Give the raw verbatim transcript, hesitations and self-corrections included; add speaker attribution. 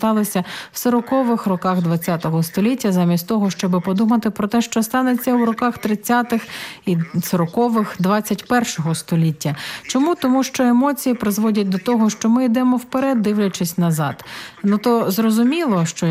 Speaker 1: сталося в сорокових роках ХХ століття, замість того, щоб подумати про те, що станеться у роках тридцятих і сорокових двадцять першого століття. Чому? Тому що емоції призводять до того, що ми йдемо вперед, дивлячись назад. Ну то зрозуміло, що